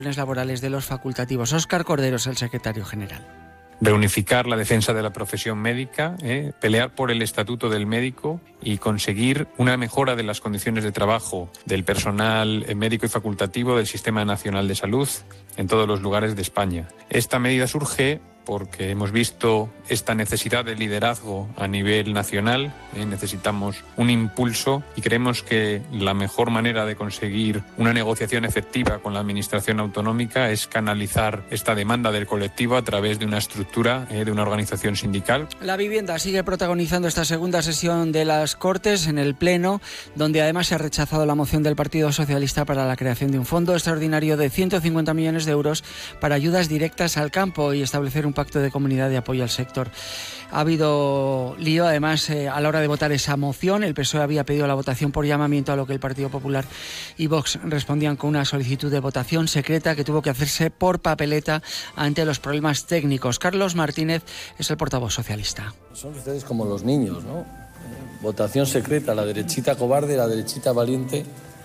laborales de los facultativos. Óscar Cordero es el secretario general. Reunificar la defensa de la profesión médica, pelear por el estatuto del médico y conseguir una mejora de las condiciones de trabajo del personal médico y facultativo del Sistema Nacional de Salud en todos los lugares de España. Esta medida surge porque hemos visto esta necesidad de liderazgo a nivel nacional, necesitamos un impulso y creemos que la mejor manera de conseguir una negociación efectiva con la Administración autonómica es canalizar esta demanda del colectivo a través de una estructura, de una organización sindical. La vivienda sigue protagonizando esta segunda sesión de las Cortes en el Pleno, donde además se ha rechazado la moción del Partido Socialista para la creación de un fondo extraordinario de 150 millones de euros para ayudas directas al campo y establecer un pacto de comunidad de apoyo al sector. Ha habido lío, además, a la hora de votar esa moción. El PSOE había pedido la votación por llamamiento, a lo que el Partido Popular y Vox respondían con una solicitud de votación secreta que tuvo que hacerse por papeleta ante los problemas técnicos. Carlos Martínez es el portavoz socialista. Son ustedes como los niños, ¿no? Votación secreta, la derechita cobarde, la derechita valiente.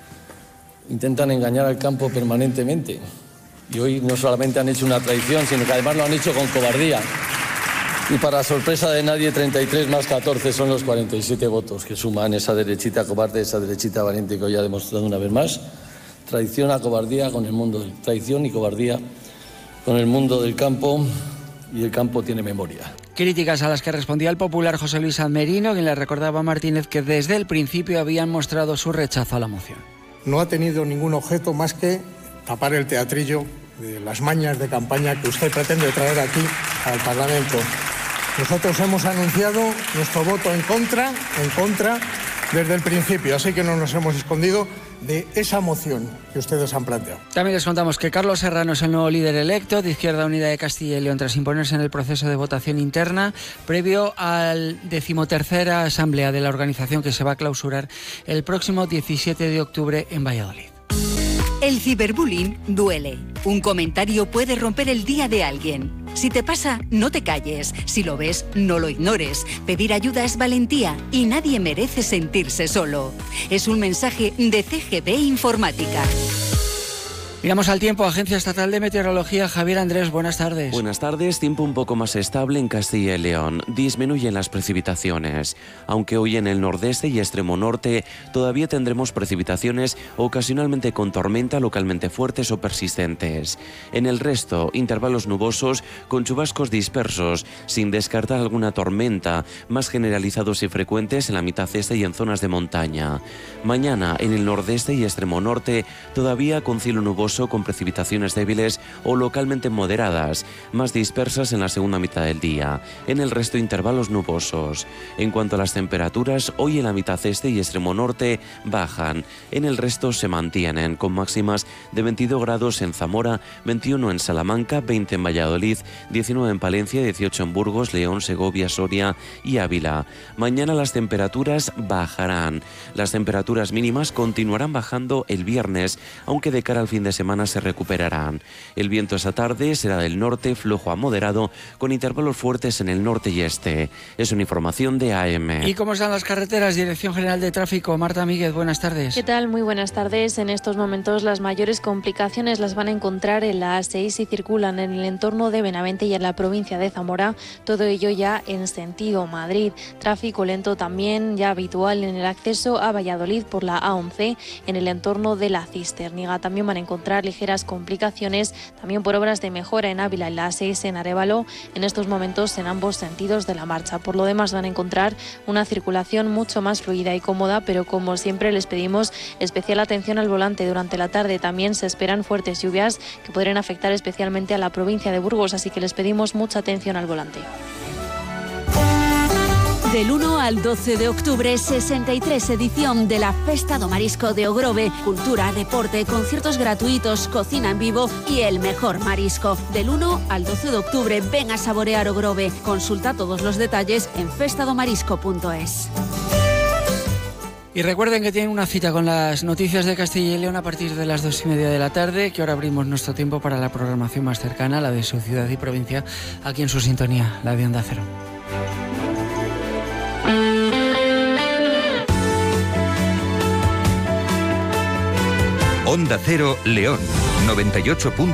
Intentan engañar al campo permanentemente. Y hoy no solamente han hecho una traición, sino que además lo han hecho con cobardía. Y para sorpresa de nadie, 33 más 14 son los 47 votos que suman esa derechita cobarde, esa derechita valiente que hoy ha demostrado una vez más. Traición a cobardía con el mundo, traición y cobardía con el mundo del campo, y el campo tiene memoria. Críticas a las que respondía el popular José Luis Almerino, quien le recordaba a Martínez que desde el principio habían mostrado su rechazo a la moción. No ha tenido ningún objeto más que tapar el teatrillo de las mañas de campaña que usted pretende traer aquí al Parlamento. Nosotros hemos anunciado nuestro voto en contra desde el principio, así que no nos hemos escondido de esa moción que ustedes han planteado. También les contamos que Carlos Serrano es el nuevo líder electo de Izquierda Unida de Castilla y León tras imponerse en el proceso de votación interna previo al 13ª asamblea de la organización que se va a clausurar el próximo 17 de octubre en Valladolid. El ciberbullying duele. Un comentario puede romper el día de alguien. Si te pasa, no te calles. Si lo ves, no lo ignores. Pedir ayuda es valentía y nadie merece sentirse solo. Es un mensaje de CGB Informática. Miramos al tiempo. Agencia Estatal de Meteorología, Javier Andrés, buenas tardes. Buenas tardes. Tiempo un poco más estable en Castilla y León. Disminuyen las precipitaciones. Aunque hoy en el nordeste y extremo norte todavía tendremos precipitaciones ocasionalmente con tormenta, localmente fuertes o persistentes. En el resto, intervalos nubosos con chubascos dispersos, sin descartar alguna tormenta, más generalizados y frecuentes en la mitad este y en zonas de montaña. Mañana, en el nordeste y extremo norte, todavía con cielo nuboso con precipitaciones débiles o localmente moderadas, más dispersas en la segunda mitad del día. En el resto, intervalos nubosos. En cuanto a las temperaturas, hoy en la mitad este y extremo norte bajan. En el resto se mantienen, con máximas de 22 grados en Zamora, 21 en Salamanca, 20 en Valladolid, 19 en Palencia, 18 en Burgos, León, Segovia, Soria y Ávila. Mañana las temperaturas bajarán. Las temperaturas mínimas continuarán bajando el viernes, aunque de cara al fin de semana se recuperarán. El viento esa tarde será del norte, flojo a moderado, con intervalos fuertes en el norte y este. Es una información de AM. ¿Y cómo están las carreteras? Dirección General de Tráfico, Marta Míguez, buenas tardes. ¿Qué tal? Muy buenas tardes. En estos momentos las mayores complicaciones las van a encontrar en la A6 si circulan en el entorno de Benavente y en la provincia de Zamora. Todo ello ya en sentido Madrid. Tráfico lento también ya habitual en el acceso a Valladolid por la A11 en el entorno de la Cisterniga. También van a encontrar ligeras complicaciones también por obras de mejora en Ávila y la A6 en Arévalo en estos momentos en ambos sentidos de la marcha. Por lo demás van a encontrar una circulación mucho más fluida y cómoda, pero como siempre les pedimos especial atención al volante durante la tarde. También se esperan fuertes lluvias que podrían afectar especialmente a la provincia de Burgos, así que les pedimos mucha atención al volante. Del 1 al 12 de octubre, 63 edición de la Festa do Marisco de Ogrove. Cultura, deporte, conciertos gratuitos, cocina en vivo y el mejor marisco. Del 1 al 12 de octubre, ven a saborear Ogrove. Consulta todos los detalles en festadomarisco.es. Y recuerden que tienen una cita con las noticias de Castilla y León a partir de las 2:30 de la tarde, que ahora abrimos nuestro tiempo para la programación más cercana, la de su ciudad y provincia, aquí en su sintonía, la de Onda Cero. Onda Cero León, 98.